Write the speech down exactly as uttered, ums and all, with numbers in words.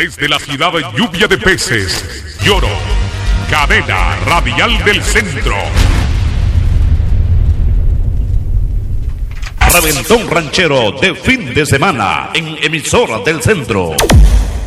Desde la ciudad de Lluvia de Peces, Lloro, cadena radial del centro. Reventón ranchero de fin de semana en Emisoras del Centro.